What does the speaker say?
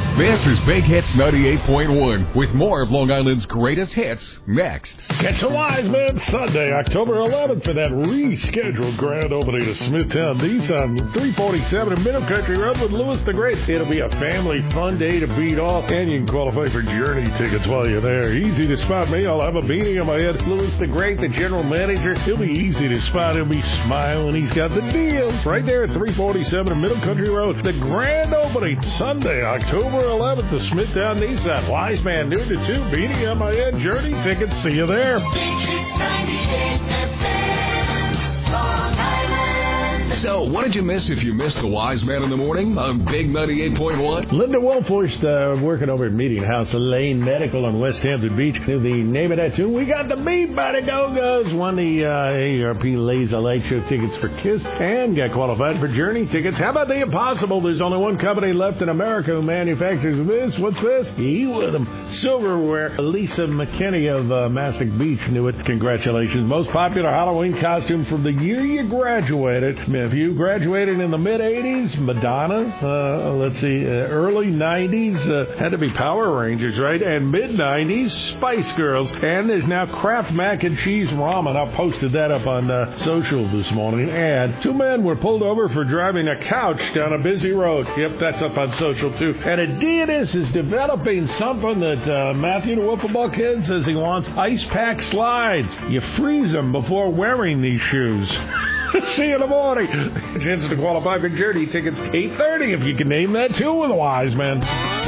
This is Big Hits 98.1 with more of Long Island's greatest hits next. Catch the Wise Man Sunday, October 11th for that rescheduled grand opening of Smithtown Nissan 347 in Middle Country Road with Louis the Great. It'll be a family fun day to beat off, and you can qualify for Journey tickets while you're there. Easy to spot me. I'll have a beanie on my head. Louis the Great, the general manager, he'll be easy to spot. He'll be smiling. He's got the deals right there at 347 in Middle Country Road. The grand opening Sunday, October 11th, the Smithtown Nissan. Wise Man, noon to 2, beanie on my head, Journey tickets. See you there. So, what did you miss if you missed the Wise Man in the Morning on Big 98.1? Linda Wolfhorst working over at Meeting House Lane Medical on West Hampton Beach. The name of that tune, we got the Beat by the Go-Go's. Won the AARP Laser Light Show tickets for KISS and got qualified for Journey tickets. How about the Impossible? There's only one company left in America who manufactures this. What's this? He with them. Silverware. Lisa McKinney of Mastic Beach knew it. Congratulations. Most popular Halloween costume from the year you graduated. If you graduated in the mid-'80s, Madonna, early 90s, had to be Power Rangers, right? And mid-'90s, Spice Girls. And there's now Kraft Mac and Cheese Ramen. I posted that up on social this morning. And 2 men were pulled over for driving a couch down a busy road. Yep, that's up on social, too. And Adidas is developing something that Matthew, the Wiffle Ball Kid, says he wants. Ice pack slides. You freeze them before wearing these shoes. See you in the morning. Chance to qualify for Journey tickets, 8:30 if you can name that too with a Wise Man.